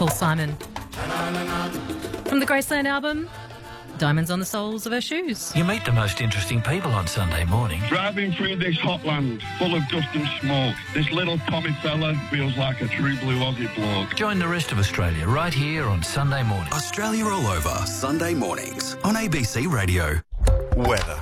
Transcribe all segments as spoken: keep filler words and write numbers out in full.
Paul Simon. From the Graceland album, Diamonds on the Soles of Her Shoes. You meet the most interesting people on Sunday morning. Driving through this hot land, full of dust and smoke, this little Tommy fella feels like a true blue Aussie bloke. Join the rest of Australia right here on Sunday morning. Australia all over, Sunday mornings on A B C Radio. Weather.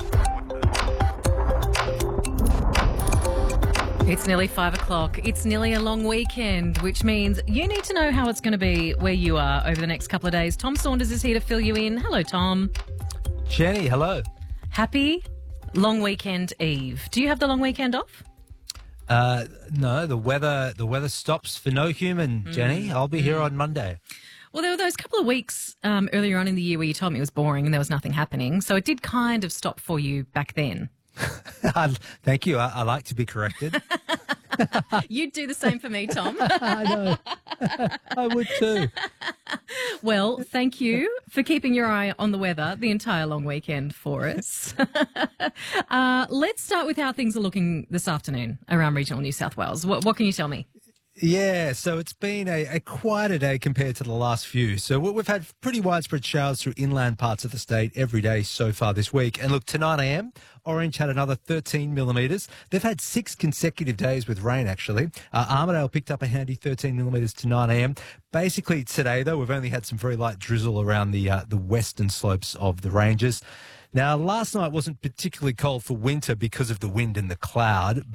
It's nearly five o'clock. It's nearly a long weekend, which means you need to know how it's going to be where you are over the next couple of days. Tom Saunders is here to fill you in. Hello, Tom. Jenny, hello. Happy long weekend eve. Do you have the long weekend off? Uh, no, the weather the weather stops for no human, Mm. Jenny. I'll be here on Monday. Well, there were those couple of weeks um, earlier on in the year where you told me it was boring and there was nothing happening. So it did kind of stop for you back then. Thank you. I, I like to be corrected. You'd do the same for me, Tom. I know. I would too. Well, thank you for keeping your eye on the weather the entire long weekend for us. uh, let's start with how things are looking this afternoon around regional New South Wales. What, what can you tell me? Yeah, so it's been a, a quieter day compared to the last few. So we- we've had pretty widespread showers through inland parts of the state every day so far this week. And look, tonight I am. Orange had another thirteen millimetres. They've had six consecutive days with rain, actually. Uh, Armidale picked up a handy thirteen millimetres to nine a m. Basically today, though, we've only had some very light drizzle around the uh, the western slopes of the ranges. Now, last night wasn't particularly cold for winter because of the wind and the cloud,